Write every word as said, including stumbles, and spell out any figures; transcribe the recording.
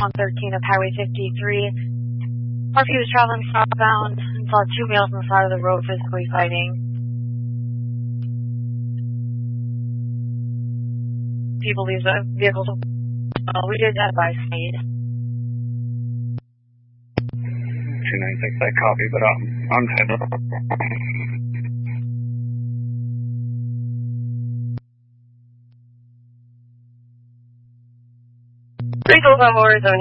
one thirteen of Highway fifty-three. Murphy was traveling southbound and saw two males on the side of the road physically fighting. He believes the vehicles. Uh, we did advise speed. two nine six, I copy, but um, I'm headed. three twelve Arizona.